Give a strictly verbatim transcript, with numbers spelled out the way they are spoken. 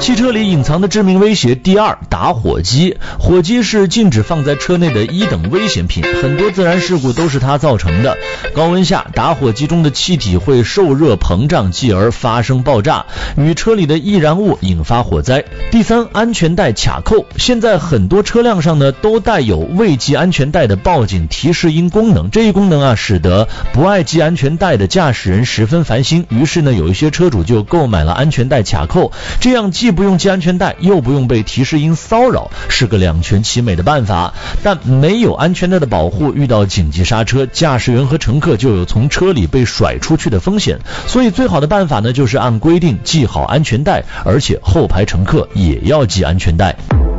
汽车里隐藏的致命威胁第二，打火机。火机是禁止放在车内的一等危险品，很多自然事故都是它造成的。高温下，打火机中的气体会受热膨胀，继而发生爆炸，与车里的易燃物引发火灾。第三，安全带卡扣。现在很多车辆上呢都带有未系安全带的报警提示音功能，这一功能啊使得不爱系安全带的驾驶人十分烦心，于是呢有一些车主就购买了安全带卡扣，这样既不用系安全带，又不用被提示音骚扰，是个两全其美的办法。但没有安全带的保护，遇到紧急刹车，驾驶员和乘客就有从车里被甩出去的风险。所以最好的办法呢就是按规定系好安全带，而且后排乘客也要系安全带。